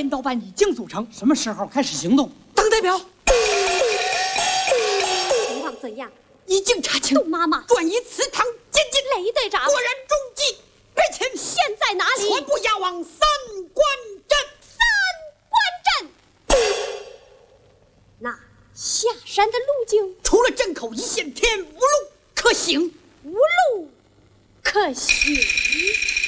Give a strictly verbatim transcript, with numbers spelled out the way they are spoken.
先导办已经组成， 什么时候开始行动？ 邓代表， 情况怎样？ 已经查清。 杜妈妈转移祠堂监禁。 雷队长果然中计。白前现在哪里？ 全部押往三关镇。 三关镇。那下山的路径， 除了镇口一线天，无路可行。 无路可行。